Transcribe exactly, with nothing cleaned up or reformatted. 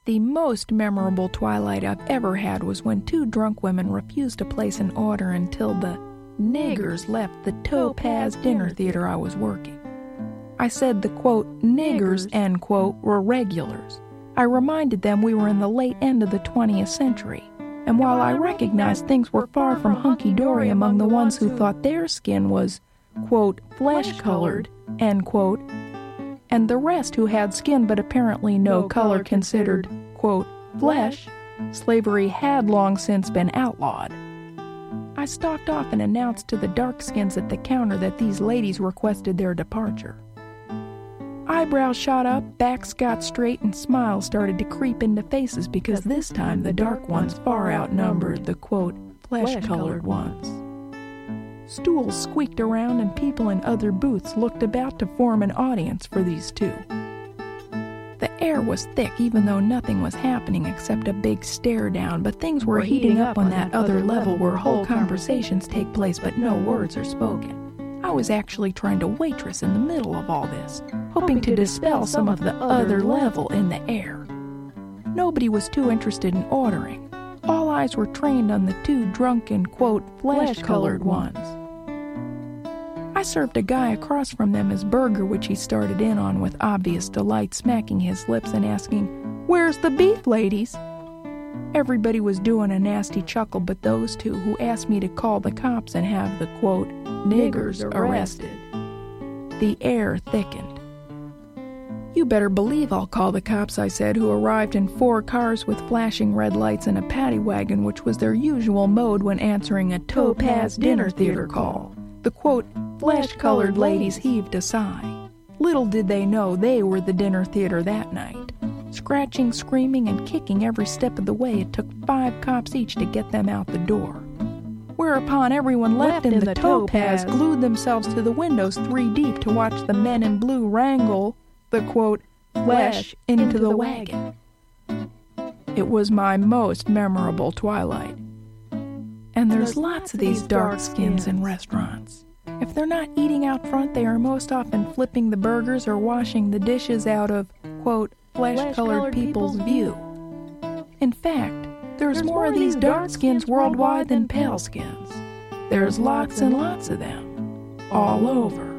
The most memorable twilight I've ever had was when two drunk women refused to place an order until the niggers left the Topaz dinner theater I was working. I said the, quote, niggers, end quote, were regulars. I reminded them we were in the late end of the twentieth century, and while I recognized things were far from hunky-dory among the ones who thought their skin was, quote, flesh-colored, end quote, and the rest who had skin but apparently no, no color, color considered, quote, flesh, slavery had long since been outlawed. I stalked off and announced to the dark-skins at the counter that these ladies requested their departure. Eyebrows shot up, backs got straight, and smiles started to creep into faces because this time the dark ones far outnumbered the, quote, flesh-colored ones. Stools squeaked around and people in other booths looked about to form an audience for these two. The air was thick even though nothing was happening except a big stare down, but things were heating up on that other level where whole conversations take place but no words are spoken. I was actually trying to waitress in the middle of all this, hoping to dispel some of the other level in the air. Nobody was too interested in ordering. All eyes were trained on the two drunken, quote, flesh-colored ones. I served a guy across from them his burger, which he started in on with obvious delight, smacking his lips and asking, "Where's the beef, ladies?" Everybody was doing a nasty chuckle but those two, who asked me to call the cops and have the, quote, niggers arrested. The air thickened. "You better believe I'll call the cops," I said, who arrived in four cars with flashing red lights and a paddy wagon, which was their usual mode when answering a Topaz dinner theater call. The, quote, flesh-colored ladies heaved a sigh. Little did they know they were the dinner theater that night. Scratching, screaming, and kicking every step of the way, it took five cops each to get them out the door. Whereupon everyone left, left in, in the, the Topaz, Topaz glued themselves to the windows three deep to watch the men in blue wrangle the, quote, flesh into, into the, the wagon. It was my most memorable twilight. And there's, there's lots of these dark skins in restaurants. If they're not eating out front, they are most often flipping the burgers or washing the dishes out of, quote, flesh-colored people's view. In fact, there's, there's more of these dark skins worldwide than pale skins. There's lots and lots of them, all over.